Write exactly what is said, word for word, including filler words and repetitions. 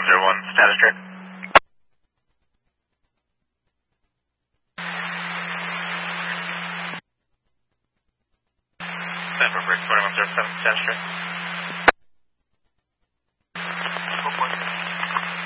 one zero one, status check. Denver Bridge twenty-one zero seven, status check.